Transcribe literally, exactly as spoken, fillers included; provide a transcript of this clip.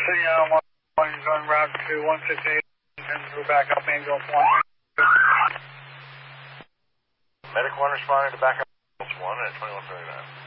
City on one, one is on route to one sixty-eight, and we're back up ambulance one. Medic one responding to backup ambulance one at twenty-one thirty-nine.